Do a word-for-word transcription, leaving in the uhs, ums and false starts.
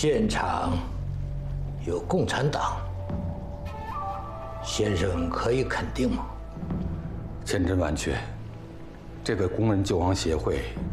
现场有共产党，先生可以肯定吗？ 千真万确，这个工人救亡协会